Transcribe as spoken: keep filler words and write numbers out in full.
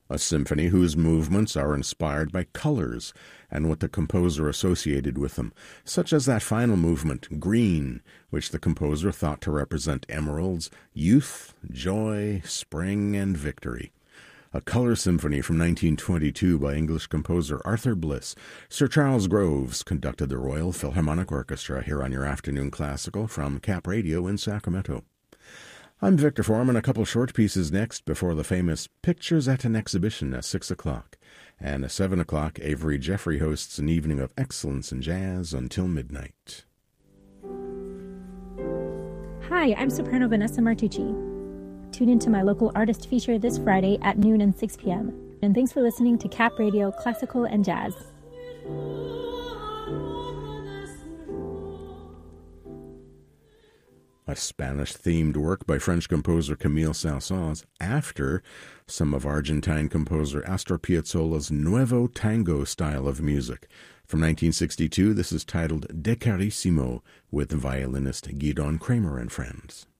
A symphony whose movements are inspired by colors and what the composer associated with them, such as that final movement, Green, which the composer thought to represent emeralds, youth, joy, spring, and victory. A color symphony from nineteen twenty-two by English composer Arthur Bliss. Sir Charles Groves conducted the Royal Philharmonic Orchestra here on your Afternoon Classical from Cap Radio in Sacramento. I'm Victor Foreman. A couple short pieces next before the famous Pictures at an Exhibition at six o'clock. And at seven o'clock, Avery Jeffrey hosts an evening of excellence in jazz until midnight. Hi, I'm soprano Vanessa Martucci. Tune into my local artist feature this Friday at noon and six p.m. And thanks for listening to Cap Radio Classical and Jazz. A Spanish-themed work by French composer Camille Saint-Saëns after some of Argentine composer Astor Piazzolla's Nuevo Tango style of music. From nineteen sixty-two, this is titled De Carissimo with violinist Gidon Kramer and Friends.